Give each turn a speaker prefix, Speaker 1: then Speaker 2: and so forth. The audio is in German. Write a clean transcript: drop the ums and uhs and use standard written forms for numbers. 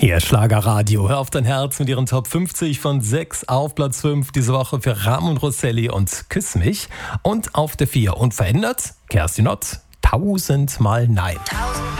Speaker 1: Ihr Schlagerradio, hör auf dein Herz mit ihren Top 50 von 6 auf Platz 5 diese Woche für Ramon Rosselli und Küss mich. Und auf der 4 unverändert Kerstin Ott, 1000-mal Nein.